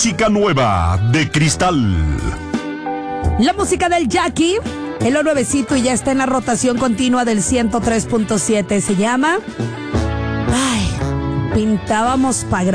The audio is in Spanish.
Música nueva de Cristal. La música del Jackie, es lo nuevecito y ya está en la rotación continua del 103.7. Se llama Pintábamos para